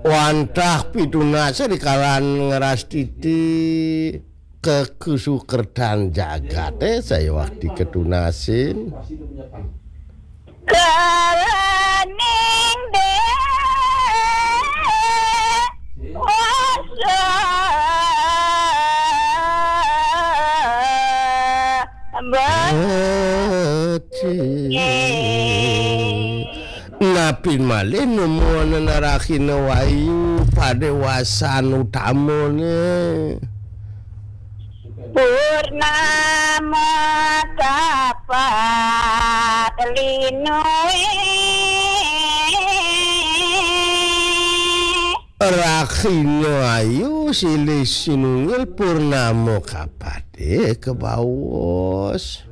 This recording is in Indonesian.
wantah pituna dikalan ngeras titik kekusukerdan jagat saya waktu ketunasin Kalaning de wasa Napin malih nemuan narakina wayu padewasan utamane Purnama kapat linoi Rakhina ayu silih sinungil purnama kapade kebawas